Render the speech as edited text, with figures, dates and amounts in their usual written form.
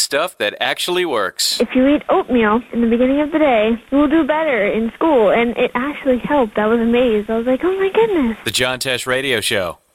stuff that actually works. If you eat oatmeal in the beginning of the day, you will do better in school. And it actually helped. I was amazed. I was like, oh my goodness. The John Tesh Radio Show.